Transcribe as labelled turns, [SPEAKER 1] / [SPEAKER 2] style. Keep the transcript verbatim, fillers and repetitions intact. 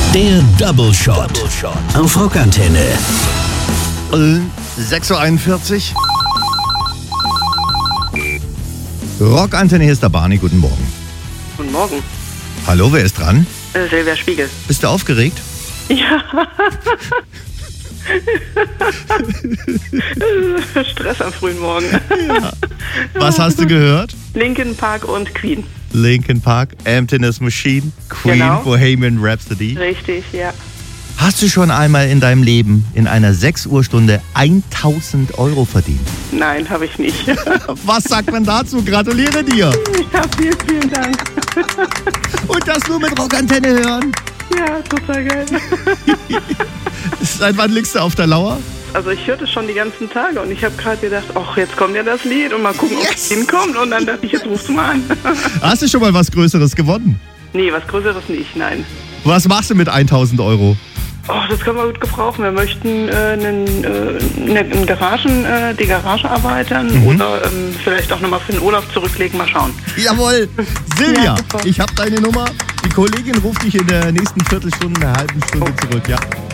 [SPEAKER 1] Der Double Shot auf Rockantenne.
[SPEAKER 2] sechs Uhr einundvierzig. Rockantenne, hier ist der Barney. Guten Morgen.
[SPEAKER 3] Guten Morgen.
[SPEAKER 2] Hallo, wer ist dran?
[SPEAKER 3] Äh, Silvia Spiegel.
[SPEAKER 2] Bist du aufgeregt?
[SPEAKER 3] Ja. Stress am frühen Morgen.
[SPEAKER 2] Ja. Was hast du gehört?
[SPEAKER 3] Linkin Park und Queen.
[SPEAKER 2] Linkin Park, Emptiness Machine, Queen,
[SPEAKER 3] Genau.
[SPEAKER 2] Bohemian Rhapsody.
[SPEAKER 3] Richtig, ja.
[SPEAKER 2] Hast du schon einmal in deinem Leben in einer sechs Uhr Stunde tausend Euro verdient?
[SPEAKER 3] Nein, habe ich nicht.
[SPEAKER 2] Was sagt man dazu? Gratuliere dir.
[SPEAKER 3] Ja, vielen, vielen Dank.
[SPEAKER 2] Und das nur mit Rockantenne hören.
[SPEAKER 3] Ja, total geil.
[SPEAKER 2] Seit wann liegst du auf der Lauer?
[SPEAKER 3] Also ich hörte schon die ganzen Tage und ich habe gerade gedacht, ach, jetzt kommt ja das Lied und mal gucken, ob
[SPEAKER 2] Yes.
[SPEAKER 3] es hinkommt. Und dann dachte ich, jetzt rufst du mal an.
[SPEAKER 2] Hast du schon mal was Größeres gewonnen?
[SPEAKER 3] Nee, was Größeres nicht, nein.
[SPEAKER 2] Was machst du mit tausend Euro?
[SPEAKER 3] Oh, das können wir gut gebrauchen. Wir möchten äh, einen, äh, eine, einen Garagen, äh, die Garage erweitern
[SPEAKER 2] Mhm.
[SPEAKER 3] oder ähm, vielleicht auch nochmal für den Urlaub zurücklegen. Mal schauen.
[SPEAKER 2] Jawohl. Silvia,
[SPEAKER 3] Ja, super.
[SPEAKER 2] ich habe deine Nummer. Die Kollegin ruft dich in der nächsten Viertelstunde, einer halben Stunde zurück, ja?